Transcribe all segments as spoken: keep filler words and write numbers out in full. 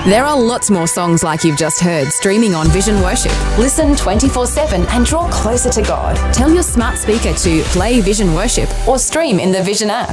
There are lots more songs like you've just heard streaming on Vision Worship. Listen twenty-four seven and draw closer to God. Tell your smart speaker to play Vision Worship or stream in the Vision app.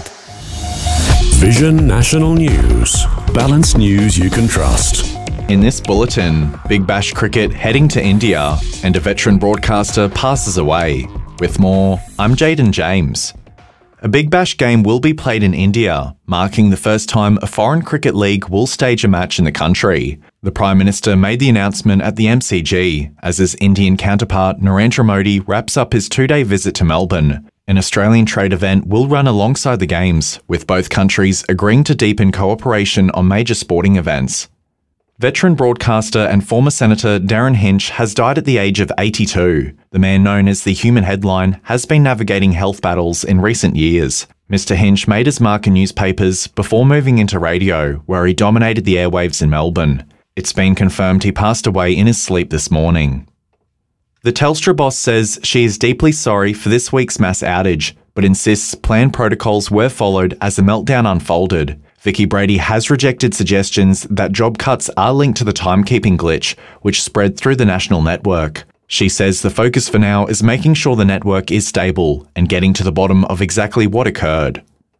Vision National News. Balanced news you can trust. In this bulletin, Big Bash cricket heading to India and a veteran broadcaster passes away. With more, I'm Jaden James. A Big Bash game will be played in India, marking the first time a foreign cricket league will stage a match in the country. The Prime Minister made the announcement at the M C G as his Indian counterpart Narendra Modi wraps up his two-day visit to Melbourne. An Australian trade event will run alongside the Games, with both countries agreeing to deepen cooperation on major sporting events. Veteran broadcaster and former Senator Darren Hinch has died at the age of eighty-two. The man known as the Human Headline has been navigating health battles in recent years. Mister Hinch made his mark in newspapers before moving into radio, where he dominated the airwaves in Melbourne. It's been confirmed he passed away in his sleep this morning. The Telstra boss says she is deeply sorry for this week's mass outage, but insists planned protocols were followed as the meltdown unfolded. Vicky Brady has rejected suggestions that job cuts are linked to the timekeeping glitch, which spread through the national network. She says the focus for now is making sure the network is stable and getting to the bottom of exactly what occurred.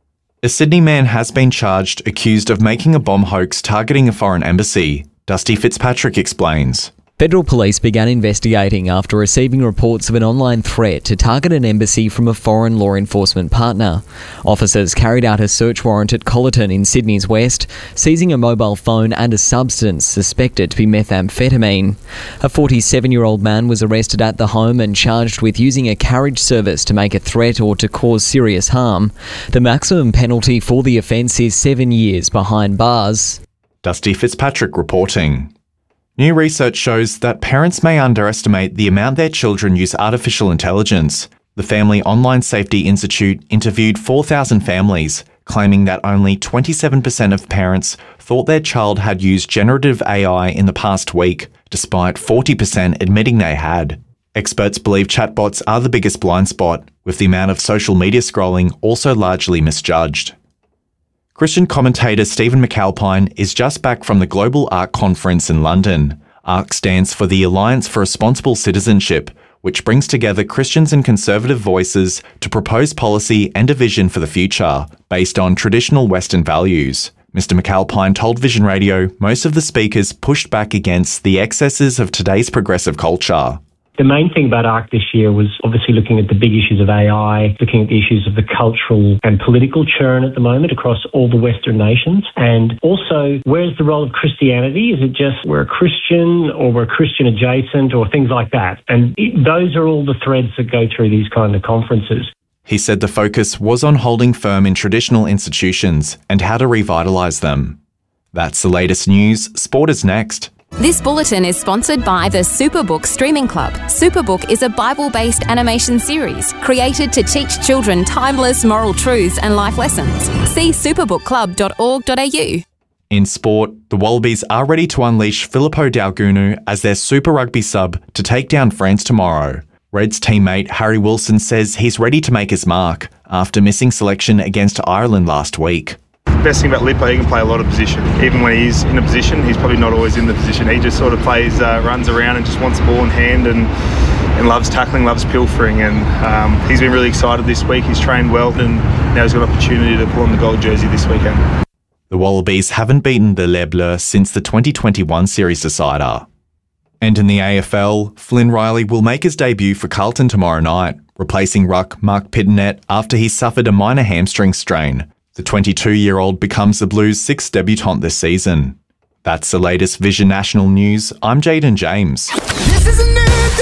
A Sydney man has been charged accused of making a bomb hoax targeting a foreign embassy. Dusty Fitzpatrick explains. Federal police began investigating after receiving reports of an online threat to target an embassy from a foreign law enforcement partner. Officers carried out a search warrant at Collerton in Sydney's west, seizing a mobile phone and a substance suspected to be methamphetamine. A forty-seven-year-old man was arrested at the home and charged with using a carriage service to make a threat or to cause serious harm. The maximum penalty for the offence is seven years behind bars. Dusty Fitzpatrick reporting. New research shows that parents may underestimate the amount their children use artificial intelligence. The Family Online Safety Institute interviewed four thousand families, claiming that only twenty-seven percent of parents thought their child had used generative A I in the past week, despite forty percent admitting they had. Experts believe chatbots are the biggest blind spot, with the amount of social media scrolling also largely misjudged. Christian commentator Stephen McAlpine is just back from the Global ARC conference in London. ARC stands for the Alliance for Responsible Citizenship, which brings together Christians and conservative voices to propose policy and a vision for the future, based on traditional Western values. Mister McAlpine told Vision Radio most of the speakers pushed back against the excesses of today's progressive culture. The main thing about ARC this year was obviously looking at the big issues of A I, looking at the issues of the cultural and political churn at the moment across all the Western nations, and also where's the role of Christianity? Is it just we're a Christian or we're Christian adjacent or things like that? And it, those are all the threads that go through these kind of conferences. He said the focus was on holding firm in traditional institutions and how to revitalise them. That's the latest news. Sport is next. This bulletin is sponsored by the Superbook Streaming Club. Superbook is a Bible-based animation series created to teach children timeless moral truths and life lessons. See superbook club dot org dot a u. In sport, the Wallabies are ready to unleash Filippo Daugunu as their Super Rugby sub to take down France tomorrow. Reds teammate Harry Wilson says he's ready to make his mark after missing selection against Ireland last week. Best thing about Lippo, he can play a lot of position. Even when he's in a position, he's probably not always in the position. He just sort of plays, uh, runs around and just wants the ball in hand and, and loves tackling, loves pilfering. And um, he's been really excited this week. He's trained well and now he's got an opportunity to pull on the gold jersey this weekend. The Wallabies haven't beaten the Les Bleus since the twenty twenty-one series decider. And in the A F L, Flynn Riley will make his debut for Carlton tomorrow night, replacing ruck Mark Pittonet after he suffered a minor hamstring strain. The twenty-two-year-old becomes the Blues' sixth debutant this season. That's the latest Vision National News. I'm Jaden James. This is a new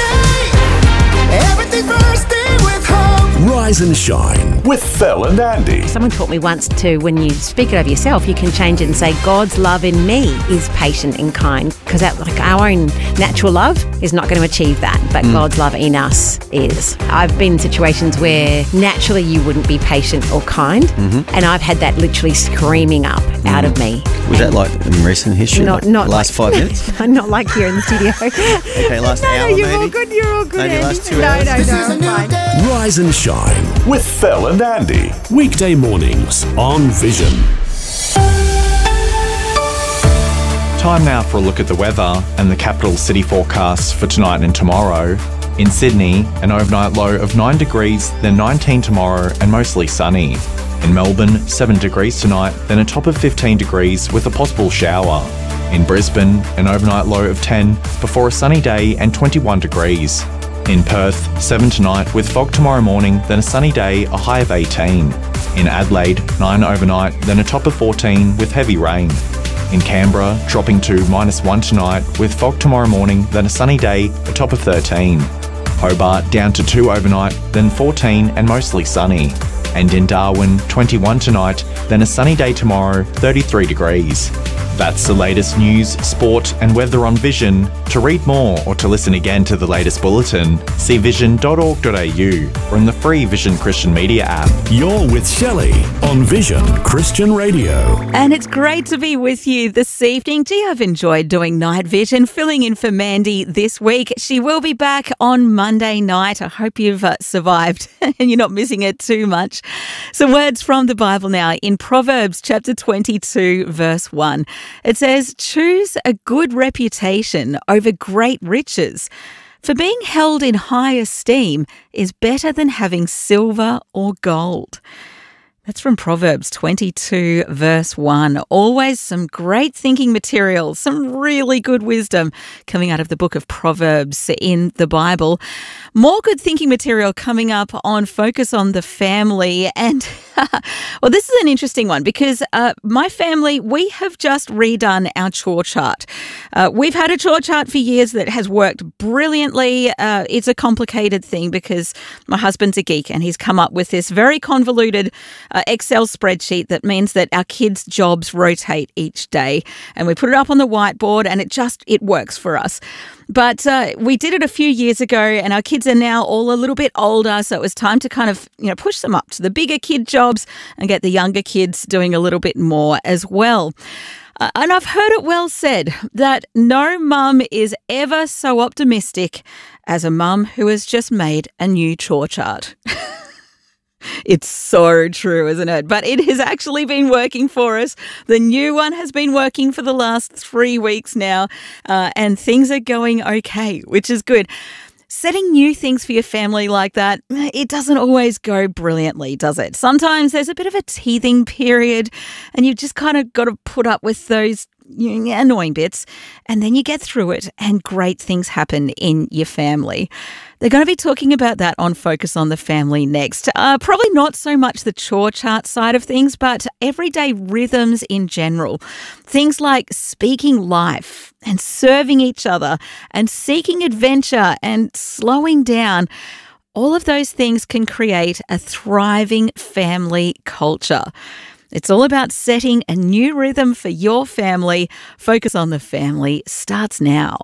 day. Everything bursting with hope. Rise and shine with Phil and Andy. Someone taught me once to, when you speak it over yourself, you can change it and say, God's love in me is patient and kind. Because like our own natural love is not going to achieve that, but mm. God's love in us is. I've been in situations where naturally you wouldn't be patient or kind, mm-hmm. and I've had that literally screaming up mm. out of me. Was that like in recent history? Not, like not last like, five minutes? Not like here in the studio. Okay, last no, hour no, you're maybe? all good, you're all good, Maybe Andy. last two no, hours? No, no, no, I'm fine. Rise and shine with Phil and Andy. Weekday mornings on Vision. Time now for a look at the weather and the capital city forecast for tonight and tomorrow. In Sydney, an overnight low of nine degrees, then nineteen tomorrow and mostly sunny. In Melbourne, seven degrees tonight, then a top of fifteen degrees with a possible shower. In Brisbane, an overnight low of ten before a sunny day and twenty-one degrees. In Perth, seven tonight with fog tomorrow morning, then a sunny day, a high of eighteen. In Adelaide, nine overnight, then a top of fourteen with heavy rain. In Canberra, dropping to minus one tonight with fog tomorrow morning, then a sunny day, a top of thirteen. Hobart down to two overnight, then fourteen and mostly sunny. And in Darwin, twenty-one tonight, then a sunny day tomorrow, thirty-three degrees. That's the latest news, sport and weather on Vision. To read more or to listen again to the latest bulletin, see vision dot org dot a u or in the free Vision Christian Media app. You're with Shelley on Vision Christian Radio. And it's great to be with you this evening. Do you have enjoyed doing Night Vision, filling in for Mandy this week? She will be back on Monday night. I hope you've uh, survived and you're not missing it too much. So words from the Bible now in Proverbs chapter twenty-two, verse one. It says, choose a good reputation over great riches, for being held in high esteem is better than having silver or gold. That's from Proverbs twenty-two, verse one. Always some great thinking material, some really good wisdom coming out of the book of Proverbs in the Bible. More good thinking material coming up on Focus on the Family. And, well, this is an interesting one because uh, my family, we have just redone our chore chart. Uh, we've had a chore chart for years that has worked brilliantly. Uh, it's a complicated thing because my husband's a geek and he's come up with this very convoluted Uh, Excel spreadsheet that means that our kids' jobs rotate each day, and we put it up on the whiteboard and it just, it works for us. But uh, we did it a few years ago and our kids are now all a little bit older, so it was time to kind of, you know, push them up to the bigger kid jobs and get the younger kids doing a little bit more as well. Uh, and I've heard it well said that no mum is ever so optimistic as a mum who has just made a new chore chart. It's so true, isn't it? But it has actually been working for us. The new one has been working for the last three weeks now, uh, and things are going okay, which is good. Setting new things for your family like that, it doesn't always go brilliantly, does it? Sometimes there's a bit of a teething period and you've just kind of got to put up with those annoying bits, and then you get through it and great things happen in your family. They're going to be talking about that on Focus on the Family next. Uh, probably not so much the chore chart side of things, but everyday rhythms in general. Things like speaking life and serving each other and seeking adventure and slowing down. All of those things can create a thriving family culture. It's all about setting a new rhythm for your family. Focus on the Family starts now.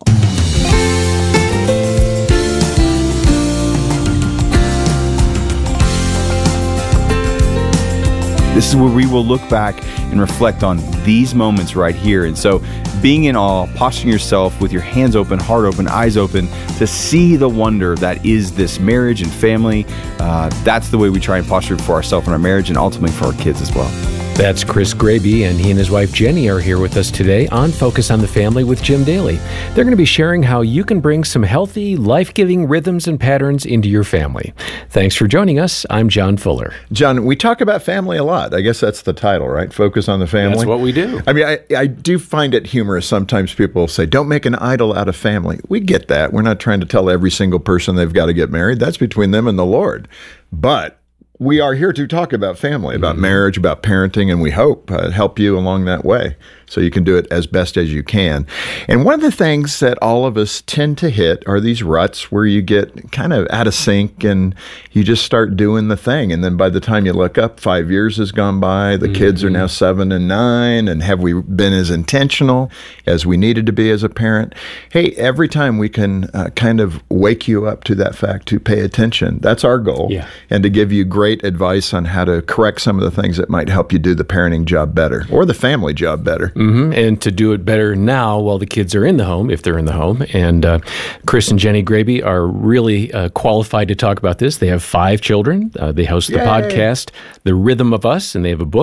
This is where we will look back and reflect on these moments right here. And so being in awe, posturing yourself with your hands open, heart open, eyes open to see the wonder that is this marriage and family. Uh, that's the way we try and posture for ourselves and our marriage and ultimately for our kids as well. That's Chris Graby, and he and his wife Jenny are here with us today on Focus on the Family with Jim Daly. They're going to be sharing how you can bring some healthy, life-giving rhythms and patterns into your family. Thanks for joining us. I'm John Fuller. John, we talk about family a lot. I guess that's the title, right? Focus on the Family. That's what we do. I mean, I, I do find it humorous. Sometimes people say, don't make an idol out of family. We get that. We're not trying to tell every single person they've got to get married. That's between them and the Lord. But we are here to talk about family, about mm-hmm. marriage, about parenting, and we hope uh, help you along that way so you can do it as best as you can. And one of the things that all of us tend to hit are these ruts where you get kind of out of sync and you just start doing the thing. And then by the time you look up, five years has gone by, the mm-hmm. kids are now seven and nine, and have we been as intentional as we needed to be as a parent? Hey, every time we can uh, kind of wake you up to that fact to pay attention. That's our goal. Yeah. And to give you great advice on how to correct some of the things that might help you do the parenting job better or the family job better. Mm-hmm. And to do it better now while the kids are in the home, if they're in the home. And uh, Chris and Jenny Graby are really uh, qualified to talk about this. They have five children. Uh, they host the Yay. podcast, The Rhythm of Us, and they have a book,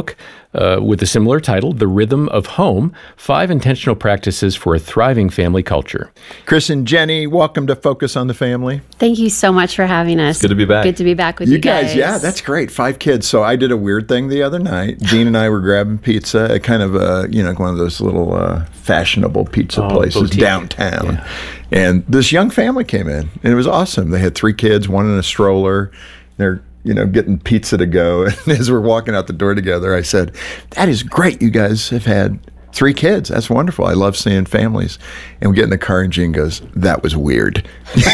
uh, with a similar title, The Rhythm of Home, Five Intentional Practices for a Thriving Family Culture. Chris and Jenny, welcome to Focus on the Family. Thank you so much for having us. It's good to be back. Good to be back with you, you guys. Yeah, that's great. Five kids. So I did a weird thing the other night. Jean and I were grabbing pizza at kind of a, you know, one of those little uh, fashionable pizza Oh, places boutique. downtown. Yeah. And this young family came in, and it was awesome. They had three kids, one in a stroller. They're, you know, getting pizza to go. And as we're walking out the door together, I said, "That is great. You guys have had three kids. That's wonderful. I love seeing families." And we get in the car, and Jean goes, "That was weird."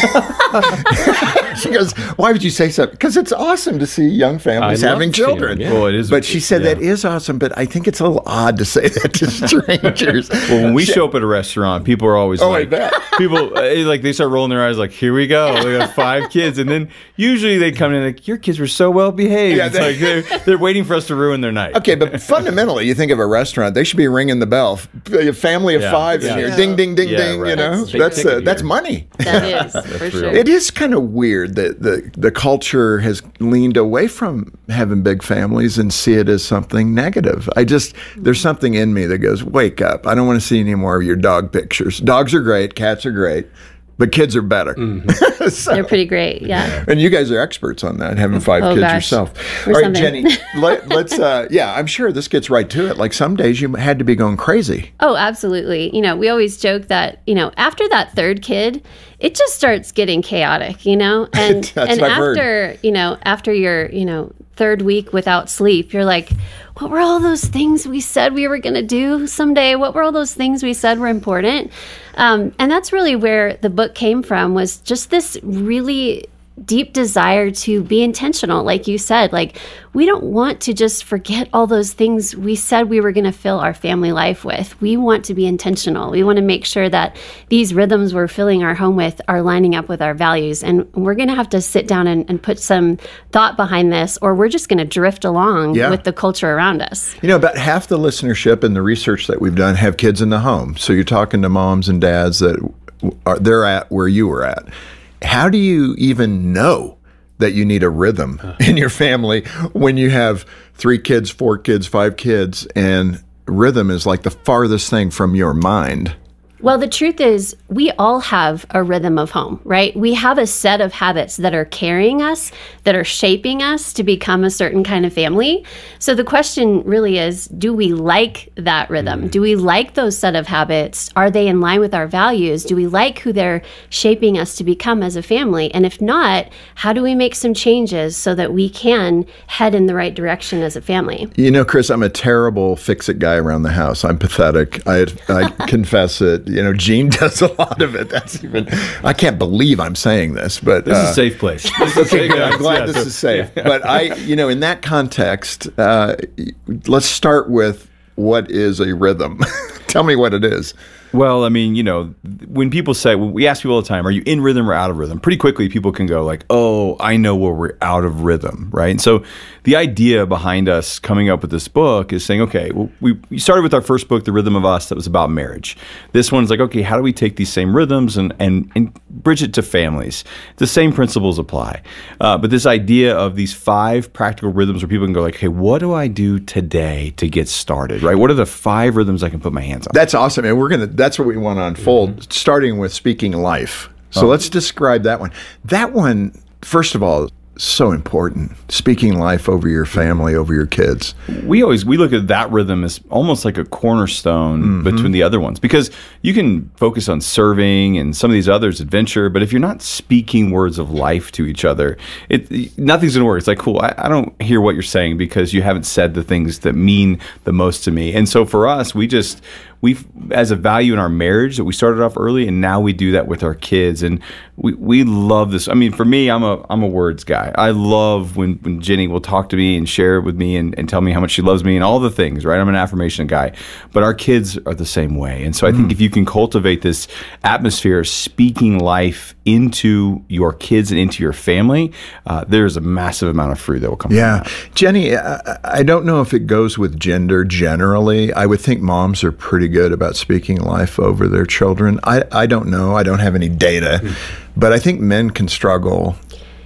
She goes, "Why would you say so?" Because it's awesome to see young families I love having seeing children. them, yeah. Well, it is- But she said yeah. that is awesome, but I think it's a little odd to say that to strangers. Well, when we show up at a restaurant, people are always Oh, I like, bet. people uh, like they start rolling their eyes, like, "Here we go, we got five kids," and then usually they come in like, "Your kids were so well behaved." Yeah, it's they- like they're they're waiting for us to ruin their night. Okay, but fundamentally, you think of a restaurant, they should be ringing the bell. A family of Yeah. five Yeah. in here, Yeah. ding, ding, ding, Yeah, ding. right. You know, That's big that's ticket uh, that's here. money. That is, for sure. It is kind of weird that the the culture has leaned away from having big families and see it as something negative. I just there's something in me that goes, "Wake up! I don't want to see any more of your dog pictures. Dogs are great, cats are great, but kids are better." So- They're pretty great, yeah. and you guys are experts on that, having five Oh, kids gosh. yourself. We're All right, something. Jenny, let, let's. Uh, yeah, I'm sure this gets right to it. Like some days you had to be going crazy. Oh, absolutely. You know, we always joke that, you know, after that third kid, it just starts getting chaotic, you know? And That's and what I've heard. after, you know, after your, you know, third week without sleep, you're like, what were all those things we said we were going to do someday? What were all those things we said were important? Um, and that's really where the book came from, was just this really deep desire to be intentional. Like you said, like we don't want to just forget all those things we said we were going to fill our family life with. We want to be intentional. We want to make sure that these rhythms we're filling our home with are lining up with our values. And we're going to have to sit down and, and put some thought behind this, or we're just going to drift along Yeah. with the culture around us. You know, about half the listenership and the research that we've done have kids in the home. So you're talking to moms and dads that are they're at where you were at. How do you even know that you need a rhythm in your family when you have three kids, four kids, five kids, and rhythm is like the farthest thing from your mind? Well, the truth is, we all have a rhythm of home, right? We have a set of habits that are carrying us, that are shaping us to become a certain kind of family. So the question really is, do we like that rhythm? Do we like those set of habits? Are they in line with our values? Do we like who they're shaping us to become as a family? And if not, how do we make some changes so that we can head in the right direction as a family? You know, Chris, I'm a terrible fix-it guy around the house. I'm pathetic. I, I confess it. You know, Jean does a lot of it. That's even, I can't believe I'm saying this, but. This is uh, a safe place. This is a Okay, safe good. I'm place. glad Yeah, this so- is safe. yeah. But I, you know, in that context, uh, let's start with what is a rhythm? Tell me what it is. Well, I mean, you know, when people say, well, we ask people all the time, are you in rhythm or out of rhythm? Pretty quickly, people can go like, oh, I know where we're out of rhythm, right? And so the idea behind us coming up with this book is saying, okay, well, we, we started with our first book, The Rhythm of Us, that was about marriage. This one's like, okay, how do we take these same rhythms and, and, and bridge it to families? The same principles apply. Uh, but this idea of these five practical rhythms where people can go like, hey, what do I do today to get started, right? What are the five rhythms I can put my hands on? That's awesome. And we're going to, that's what we want to unfold, mm-hmm. starting with speaking life. So Oh. let's describe that one. That one, first of all, so important. Speaking life over your family, over your kids. We always we look at that rhythm as almost like a cornerstone Mm-hmm. between the other ones, because you can focus on serving and some of these others adventure, but if you're not speaking words of life to each other, it nothing's gonna work. It's like, cool, I, I don't hear what you're saying because you haven't said the things that mean the most to me. And so for us, we just we as a value in our marriage that we started off early, and now we do that with our kids, and we, we love this. I mean, for me, I'm a I'm a words guy. I love when, when Jenny will talk to me and share with me and, and tell me how much she loves me and all the things, right? I'm an affirmation guy. But our kids are the same way. And so I think if you can cultivate this atmosphere of speaking life into your kids and into your family, uh, there's a massive amount of fruit that will come Yeah. from that. Jenny, I, I don't know if it goes with gender generally. I would think moms are pretty good about speaking life over their children. I, I don't know. I don't have any data. But I think men can struggle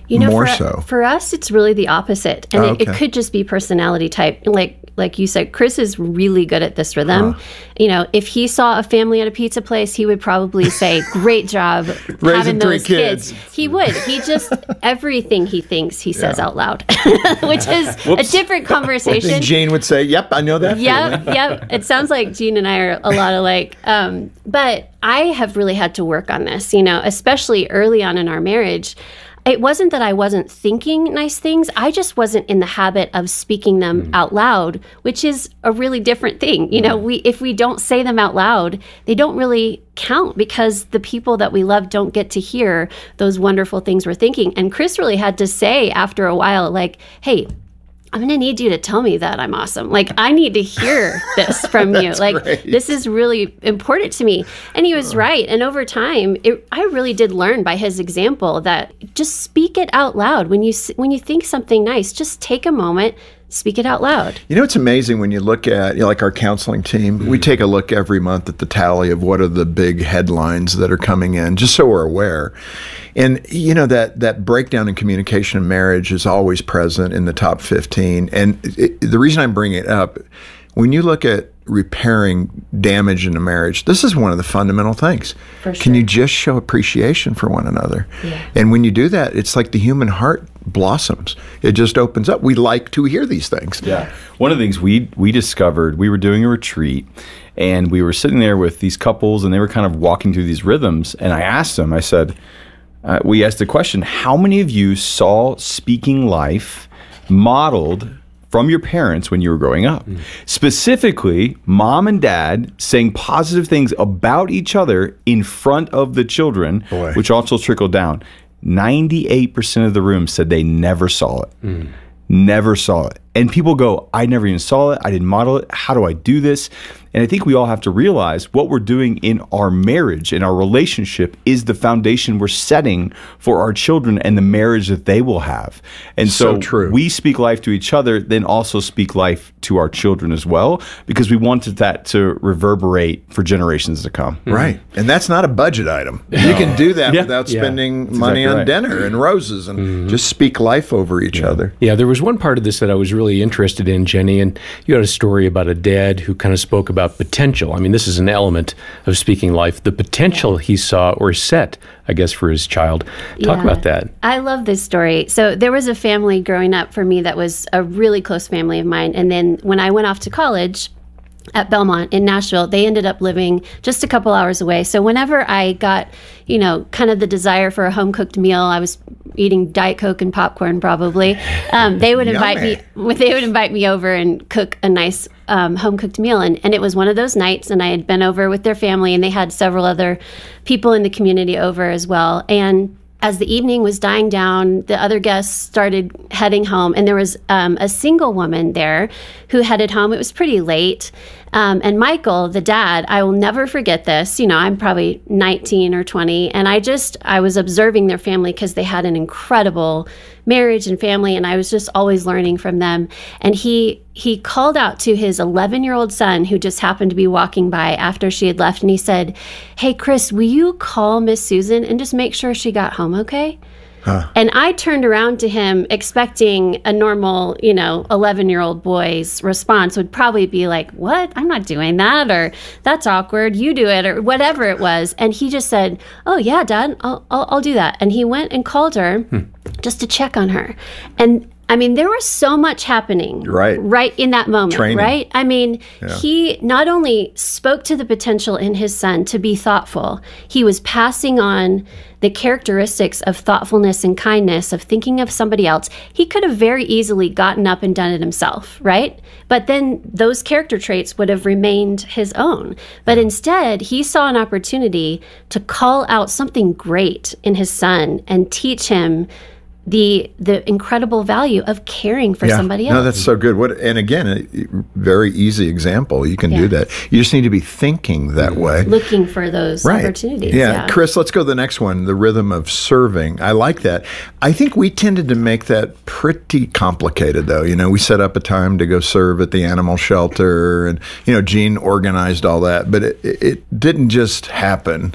You know, More for, so. For us, it's really the opposite. And Oh, it, it okay. could just be personality type. Like like you said, Chris is really good at this rhythm. Huh. You know, if he saw a family at a pizza place, he would probably say, great job having Raising three those kids. kids. He would. He just, everything he thinks, he says Yeah. out loud, which is Whoops. a different conversation. And Gene would say, yep, I know that Yep, feeling. yep. It sounds like Gene and I are a lot alike. Um, but I have really had to work on this, you know, especially early on in our marriage. It wasn't that I wasn't thinking nice things. I just wasn't in the habit of speaking them Mm. out loud, which is a really different thing. You know, we if we don't say them out loud, they don't really count because the people that we love don't get to hear those wonderful things we're thinking. And Chris really had to say after a while, like, hey, I'm going to need you to tell me that I'm awesome. Like, I need to hear this from you. That's Like, great. this is really important to me. And he was right. And over time, it, I really did learn by his example that just speak it out loud. When you s- when you think something nice, just take a moment, speak it out loud. You know, it's amazing when you look at, you know, like our counseling team, we take a look every month at the tally of what are the big headlines that are coming in, just so we're aware. And, you know, that, that breakdown in communication in marriage is always present in the top fifteen. And it, the reason I'm bringing it up, when you look at repairing damage in a marriage, this is one of the fundamental things. For Can you just show appreciation for one another? Yeah. And when you do that, it's like the human heart blossoms. It just opens up. We like to hear these things. Yeah. One of the things we we discovered, we were doing a retreat and we were sitting there with these couples and they were kind of walking through these rhythms. And I asked them, I said, uh, we asked the question, how many of you saw speaking life modeled from your parents when you were growing up? Mm. Specifically, mom and dad saying positive things about each other in front of the children, Boy. which also trickled down. ninety-eight percent of the room said they never saw it. Mm. Never saw it. And people go, I never even saw it. I didn't model it. How do I do this? And I think we all have to realize what we're doing in our marriage, in our relationship, is the foundation we're setting for our children and the marriage that they will have. And so, So true. we speak life to each other, then also speak life to our children as well, because we wanted that to reverberate for generations to come. Right. And that's not a budget item. You can do that Yeah. without Yeah. spending That's money exactly on right. dinner and roses and just speak life over each other. Yeah, there was one part of this that I was really interested in, Jenny, and you had a story about a dad who kind of spoke about potential. I mean, this is an element of speaking life, the potential he saw or set, I guess, for his child. Talk Yeah. about that. I love this story. So there was a family growing up for me that was a really close family of mine. And then when I went off to college at Belmont in Nashville, they ended up living just a couple hours away. So whenever I got, you know, kind of the desire for a home cooked meal, I was eating Diet Coke and popcorn probably. Um, they would invite me. They would invite me over and cook a nice um, home cooked meal, and and it was one of those nights. And I had been over with their family, and they had several other people in the community over as well. And as the evening was dying down, the other guests started heading home, and there was um, a single woman there who headed home. It was pretty late. Um, and Michael, the dad, I will never forget this. You know, I'm probably nineteen or twenty, and I just, I was observing their family because they had an incredible marriage and family, and I was just always learning from them. And he he called out to his eleven-year-old son, who just happened to be walking by after she had left, and he said, "Hey, Chris, will you call Miss Susan and just make sure she got home okay?" Huh. And I turned around to him expecting a normal, you know, eleven-year-old boy's response would probably be like, "What? I'm not doing that," or "That's awkward. You do it," or whatever it was. And he just said, "Oh, yeah, Dad, I'll, I'll, I'll do that." And he went and called her hmm. just to check on her. And I mean, there was so much happening right, right in that moment, Training. right? I mean, yeah. he not only spoke to the potential in his son to be thoughtful, he was passing on the characteristics of thoughtfulness and kindness, of thinking of somebody else. He could have very easily gotten up and done it himself, right? But then those character traits would have remained his own. But instead, he saw an opportunity to call out something great in his son and teach him the the incredible value of caring for yeah. somebody else. No, that's so good. What and again, a very easy example. You can yeah. do that. You just need to be thinking that way. Looking for those right. opportunities. Yeah. yeah. Chris, let's go to the next one, the rhythm of serving. I like that. I think we tended to make that pretty complicated, though. You know, we set up a time to go serve at the animal shelter, and, you know, Gene organized all that, but it, it didn't just happen.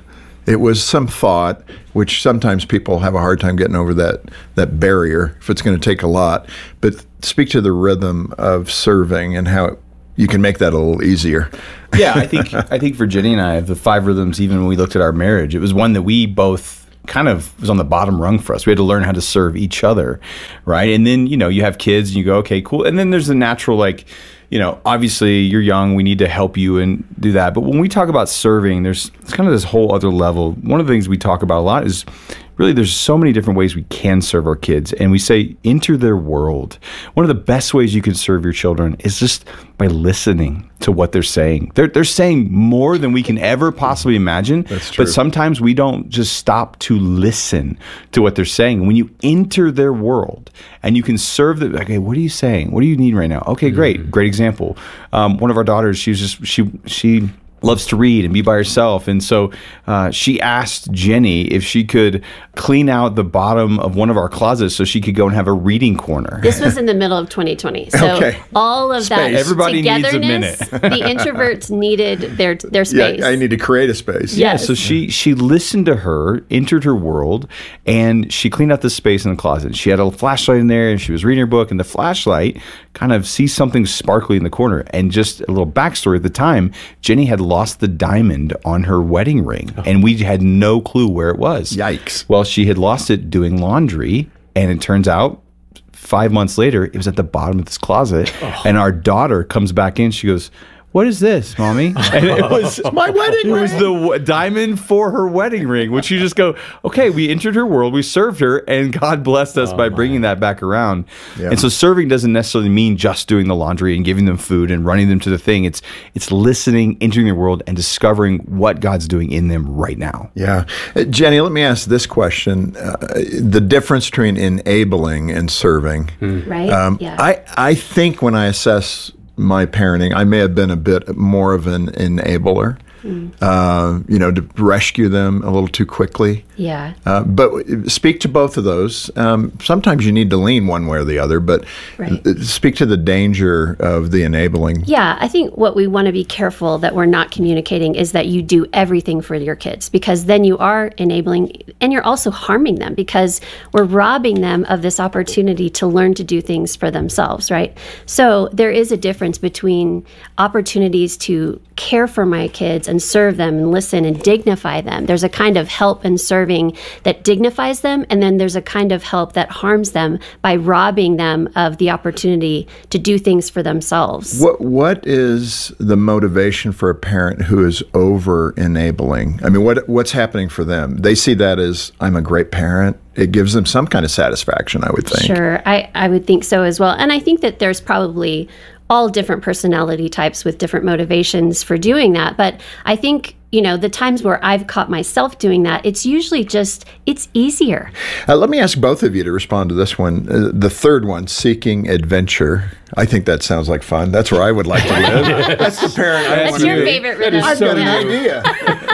It was some thought, which sometimes people have a hard time getting over that that barrier if it's going to take a lot. But speak to the rhythm of serving and how you can make that a little easier. Yeah, I think I think for Jenny and I, the five rhythms, even when we looked at our marriage, it was one that we both kind of was on the bottom rung for us. We had to learn how to serve each other, right? And then, you know, you have kids and you go, okay, cool. And then there's the natural, like, you know, obviously you're young, we need to help you and do that. But when we talk about serving, there's it's kind of this whole other level. One of the things we talk about a lot is really there's so many different ways we can serve our kids. And we say, enter their world. One of the best ways you can serve your children is just by listening to what they're saying. They're, they're saying more than we can ever possibly imagine. That's true. But sometimes we don't just stop to listen to what they're saying. When you enter their world and you can serve them, okay, what are you saying? What do you need right now? Okay, great. Mm-hmm. Great example. Um, one of our daughters, she was just, she, she, loves to read and be by herself. And so uh, she asked Jenny if she could clean out the bottom of one of our closets so she could go and have a reading corner. This was in the middle of twenty twenty. So okay. all of Space. that Everybody needs a minute. the introverts needed their their space. Yeah, I need to create a space. Yeah, yes. So she she listened to her, entered her world, and she cleaned out the space in the closet. She had a flashlight in there, and she was reading her book, and the flashlight kind of sees something sparkly in the corner. And just a little backstory, at the time, Jenny had lost the diamond on her wedding ring, oh. and we had no clue where it was. Yikes. Well, she had lost it doing laundry, and it turns out five months later, it was at the bottom of this closet, oh. and our daughter comes back in, she goes, "What is this, Mommy?" And it was my wedding ring. It was the w- diamond for her wedding ring, which you just go, okay, we entered her world, we served her, and God blessed us oh by my. bringing that back around. Yeah. And so serving doesn't necessarily mean just doing the laundry and giving them food and running them to the thing. It's it's listening, entering their world, and discovering what God's doing in them right now. Yeah. Uh, Jenny, let me ask this question. Uh, the difference between enabling and serving. Mm. Right? Um, yeah. I, I think when I assess my parenting, I may have been a bit more of an enabler, mm. uh, you know, to rescue them a little too quickly. Yeah. Uh, but speak to both of those. Um, sometimes you need to lean one way or the other, but right. speak to the danger of the enabling. Yeah, I think what we want to be careful that we're not communicating is that you do everything for your kids, because then you are enabling and you're also harming them, because we're robbing them of this opportunity to learn to do things for themselves, right? So there is a difference between opportunities to care for my kids and serve them and listen and dignify them. There's a kind of help and serving that dignifies them, and then there's a kind of help that harms them by robbing them of the opportunity to do things for themselves. What What is the motivation for a parent who is over enabling? I mean, what what's happening for them? They see that as, I'm a great parent. It gives them some kind of satisfaction, I would think. Sure, I, I would think so as well. And I think that there's probably all different personality types with different motivations for doing that. But I think, you know, the times where I've caught myself doing that, it's usually just, it's easier. Uh, let me ask both of you to respond to this one. Uh, the third one, seeking adventure. I think that sounds like fun. That's where I would like to live. That's the parent I That's want to be. your favorite rhythm. I've got yeah. an idea.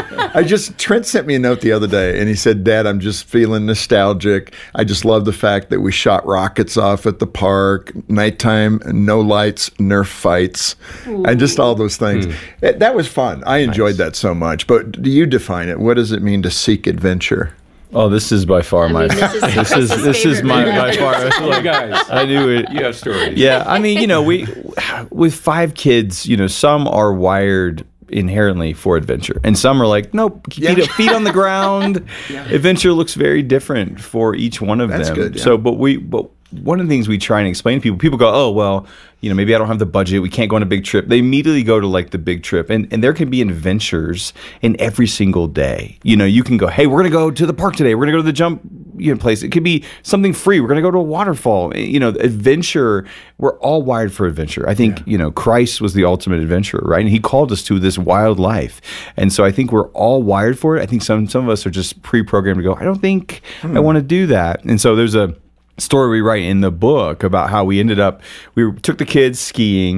I just, Trent sent me a note the other day, and he said, "Dad, I'm just feeling nostalgic. I just love the fact that we shot rockets off at the park, nighttime, no lights, Nerf fights, Ooh. and just all those things." Mm. That was fun. I enjoyed nice. that so much. But do you define it? What does it mean to seek adventure? Oh, this is by far I my. Mean, this is this is, this is my by far. You guys, I knew it. You have stories. Yeah, I mean, you know, we with five kids, you know, some are wired inherently for adventure, and some are like, nope, yeah. feet, feet on the ground. Yeah. Adventure looks very different for each one of That's them. Good, yeah. So, but we, but one of the things we try and explain to people, people go, oh, well, you know, maybe I don't have the budget. We can't go on a big trip. They immediately go to like the big trip. And, and there can be adventures in every single day. You know, you can go, hey, we're going to go to the park today. We're going to go to the jump you know, place. It could be something free. We're going to go to a waterfall. You know, adventure, we're all wired for adventure. I think, yeah. you know, Christ was the ultimate adventurer, right? And he called us to this wild life. And so I think we're all wired for it. I think some, some of us are just pre-programmed to go, I don't think hmm. I want to do that. And so there's a story we write in the book about how we ended up, we took the kids skiing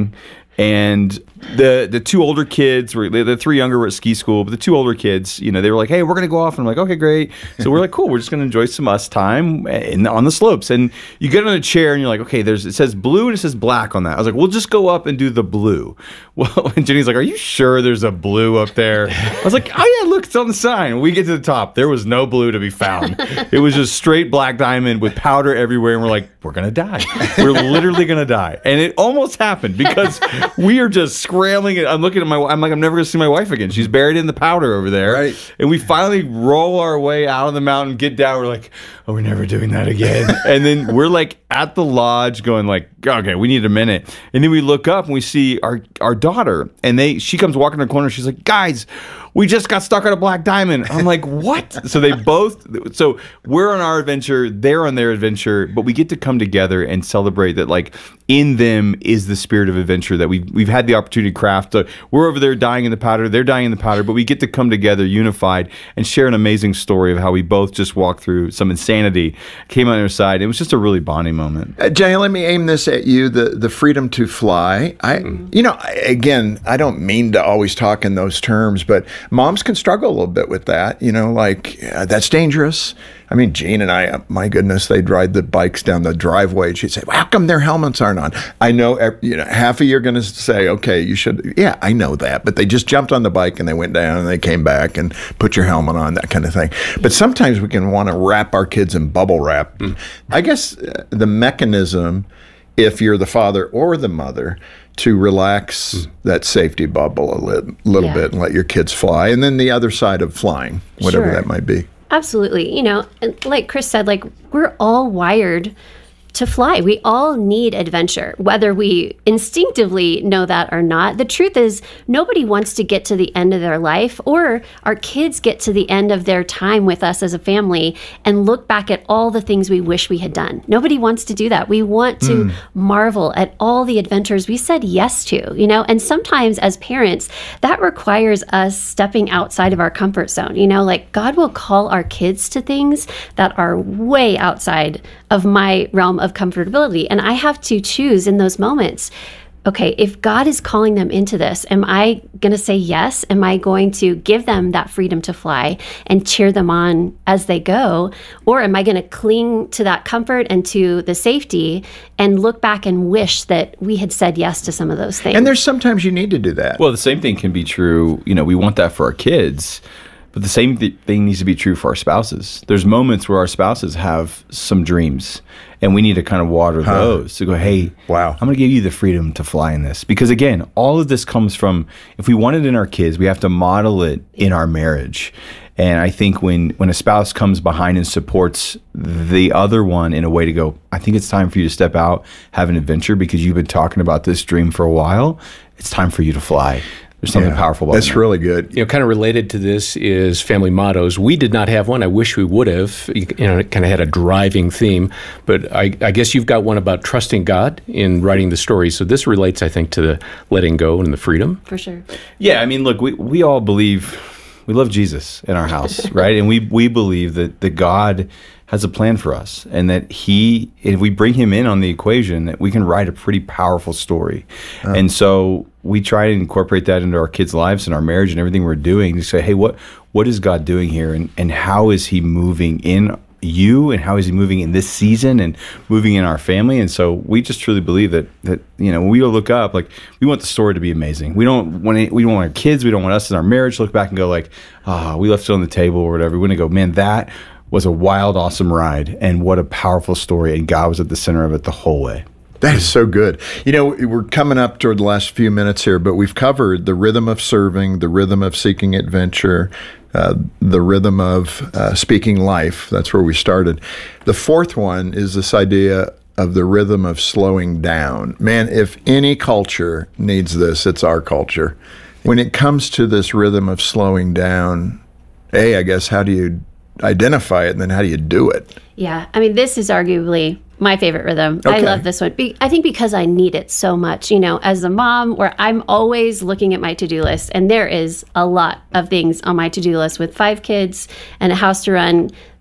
And the the two older kids were the three younger were at ski school, but the two older kids, you know, they were like, "Hey, we're gonna go off," and I'm like, "Okay, great." So we're like, "Cool, we're just gonna enjoy some us time in, on the slopes." And you get on a chair, and you're like, "Okay, there's it says blue and it says black on that." I was like, "We'll just go up and do the blue." Well, and Jenny's like, "Are you sure there's a blue up there?" I was like, "Oh yeah, look, it's on the sign." We get to the top, there was no blue to be found. It was just straight black diamond with powder everywhere, and we're like, "We're gonna die. We're literally gonna die." And it almost happened because we are just scrambling. I'm looking at my. I'm like, I'm never gonna see my wife again. She's buried in the powder over there. Right. And we finally roll our way out of the mountain, get down. We're like, "Oh, we're never doing that again." And then we're like at the lodge, going like, "Okay, we need a minute." And then we look up and we see our our daughter, and they she comes walking in the corner. She's like, "Guys, we just got stuck on a black diamond." I'm like, "What?" So they both. So we're on our adventure. They're on their adventure, but we get to come together and celebrate that. Like in them is the spirit of adventure that we've we've had the opportunity to craft. Uh, we're over there dying in the powder. They're dying in the powder, but we get to come together, unified, and share an amazing story of how we both just walked through some insanity, came on the other side. It was just a really bonding moment. Uh, Jay, let me aim this at you: the the freedom to fly. I, mm. you know, I, again, I don't mean to always talk in those terms, but moms can struggle a little bit with that. You know, like uh, that's dangerous. I mean, Jean and I, uh, my goodness, they'd ride the bikes down the driveway, and she'd say, "Well, how come their helmets aren't on?" I know, you know, half of you are going to say, "Okay, you should." Yeah, I know that, but they just jumped on the bike and they went down and they came back and put your helmet on, that kind of thing. But sometimes we can want to wrap our kids in bubble wrap. Mm. I guess uh, the mechanism, if you're the father or the mother, to relax mm. that safety bubble a li- little yeah. bit and let your kids fly, and then the other side of flying, whatever sure. that might be. Absolutely. You know, and like Chris said, like we're all wired to fly. We all need adventure, whether we instinctively know that or not. The truth is, nobody wants to get to the end of their life, or our kids get to the end of their time with us as a family and look back at all the things we wish we had done. Nobody wants to do that. We want to mm. marvel at all the adventures we said yes to, you know, and sometimes as parents, that requires us stepping outside of our comfort zone. You know, like God will call our kids to things that are way outside of my realm of comfortability. And I have to choose in those moments, okay, if God is calling them into this, am I going to say yes? Am I going to give them that freedom to fly and cheer them on as they go? Or am I going to cling to that comfort and to the safety and look back and wish that we had said yes to some of those things? And there's sometimes you need to do that. Well, the same thing can be true. You know, we want that for our kids. But the same th- thing needs to be true for our spouses. There's moments where our spouses have some dreams, and we need to kind of water huh. those to go, "Hey, wow, I'm going to give you the freedom to fly in this." Because again, all of this comes from, if we want it in our kids, we have to model it in our marriage. And I think when, when a spouse comes behind and supports the other one in a way to go, "I think it's time for you to step out, have an adventure because you've been talking about this dream for a while. It's time for you to fly." There's something yeah, powerful about That's that. really good. You know, kind of related to this is family mottos. We did not have one. I wish we would have. You know, it kind of had a driving theme. But I, I guess you've got one about trusting God in writing the story. So this relates, I think, to the letting go and the freedom. For sure. Yeah, I mean, look, we, we all believe, we love Jesus in our house, right? And we, we believe that, that God has a plan for us, and that he, if we bring him in on the equation, that we can write a pretty powerful story. Oh. And so we try to incorporate that into our kids' lives and our marriage and everything we're doing to say, hey, what what is God doing here, and, and how is he moving in you, and how is he moving in this season and moving in our family? And so we just truly believe that, that you know, when we look up, like, we want the story to be amazing. We don't want it, we don't want our kids, we don't want us in our marriage to look back and go like, ah, oh, we left it on the table or whatever. We want to go, man, that was a wild, awesome ride, and what a powerful story, and God was at the center of it the whole way. That is so good. You know, we're coming up toward the last few minutes here, but we've covered the rhythm of serving, the rhythm of seeking adventure, uh, the rhythm of uh, speaking life. That's where we started. The fourth one is this idea of the rhythm of slowing down. Man, if any culture needs this, it's our culture. When it comes to this rhythm of slowing down, A, I guess, how do you identify it, and then how do you do it? Yeah, I mean, this is arguably my favorite rhythm. Okay. I love this one. Be- I think because I need it so much, you know, as a mom, where I'm always looking at my to-do list, and there is a lot of things on my to-do list with five kids and a house to run.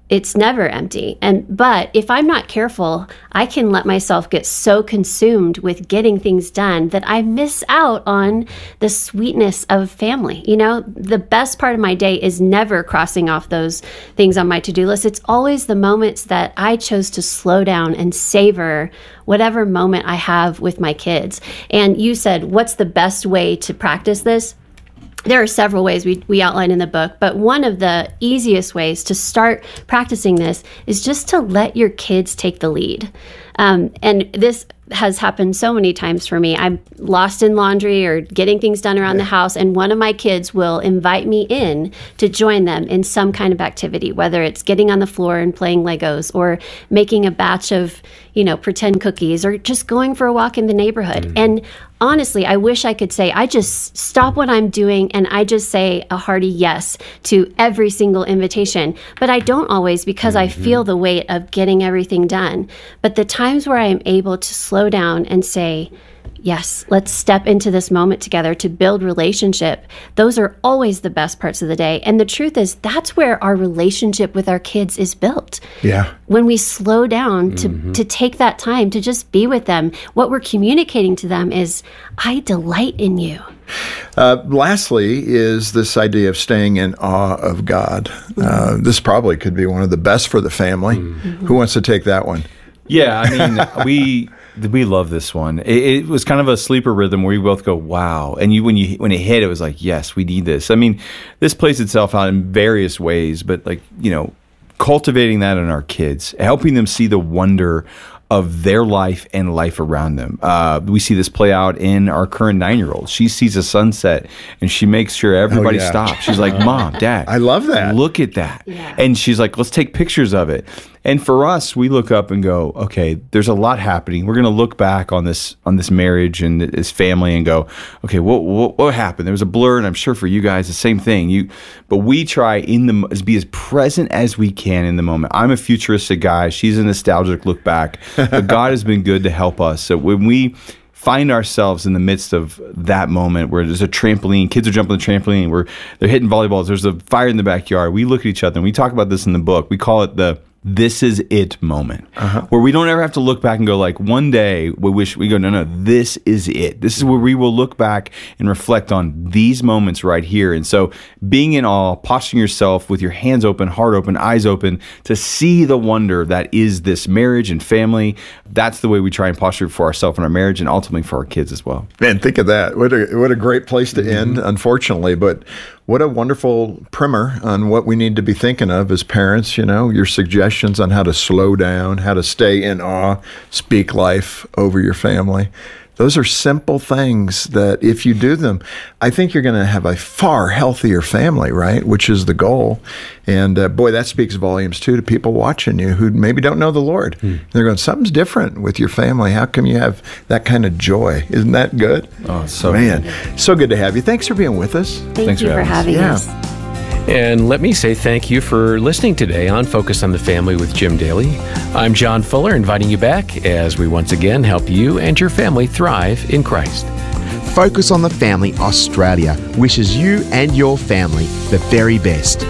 it's never empty. And but if I'm not careful, I can let myself get so consumed with getting things done that I miss out on the sweetness of family. You know, the best part of my day is never crossing off those things on my to-do list. It's always the moments that I chose to slow down and savor whatever moment I have with my kids. And you said, what's the best way to practice this? There are several ways we, we outline in the book, but one of the easiest ways to start practicing this is just to let your kids take the lead. Um, and this has happened so many times for me. I'm lost in laundry or getting things done around the house, and one of my kids will invite me in to join them in some kind of activity, whether it's getting on the floor and playing Legos or making a batch of, you know, pretend cookies or just going for a walk in the neighborhood. Mm-hmm. And honestly, I wish I could say, I just stop what I'm doing and I just say a hearty yes to every single invitation. But I don't always, because mm-hmm. I feel the weight of getting everything done. But the times where I am able to slow down and say, yes, let's step into this moment together to build relationship, those are always the best parts of the day. And the truth is, that's where our relationship with our kids is built. Yeah. When we slow down to, mm-hmm. to take that time to just be with them, what we're communicating to them is, I delight in you. Uh, lastly is this idea of staying in awe of God. Mm-hmm. Uh, this probably could be one of the best for the family. Mm-hmm. Who wants to take that one? Yeah, I mean, we... We love this one. It, it was kind of a sleeper rhythm where we both go, wow. And you, when you when it hit, it was like, yes, we need this. I mean, this plays itself out in various ways, but like, you know, cultivating that in our kids, helping them see the wonder of their life and life around them. Uh, we see this play out in our current nine-year-old. She sees a sunset and she makes sure everybody oh, yeah. stops. She's like, Mom, Dad. I love that. Look at that. Yeah. And she's like, let's take pictures of it. And for us, we look up and go, okay, there's a lot happening. We're going to look back on this on this marriage and this family and go, okay, what, what what happened? There was a blur, and I'm sure for you guys the same thing. You, but we try in the be as present as we can in the moment. I'm a futuristic guy. She's a nostalgic look back. But God has been good to help us. So when we find ourselves in the midst of that moment where there's a trampoline, kids are jumping the trampoline, where they're hitting volleyballs, there's a fire in the backyard. We look at each other and we talk about this in the book. We call it the this is it moment, uh-huh. where we don't ever have to look back and go like, one day we wish we go, no, no, this is it. This is where we will look back and reflect on these moments right here. And so being in awe, posturing yourself with your hands open, heart open, eyes open to see the wonder that is this marriage and family. That's the way we try and posture for ourselves and our marriage and ultimately for our kids as well. Man, think of that. What a, what a great place to end, mm-hmm. unfortunately, but what a wonderful primer on what we need to be thinking of as parents, you know, your suggestions on how to slow down, how to stay in awe, speak life over your family. Those are simple things that if you do them, I think you're going to have a far healthier family, right? Which is the goal. And uh, boy, that speaks volumes too to people watching you who maybe don't know the Lord. Hmm. They're going, something's different with your family. How come you have that kind of joy? Isn't that good? Oh, so Man, good. So good to have you. Thanks for being with us. Thank Thanks you for, for having us. Yeah. And let me say thank you for listening today on Focus on the Family with Jim Daly. I'm John Fuller, inviting you back as we once again help you and your family thrive in Christ. Focus on the Family Australia wishes you and your family the very best.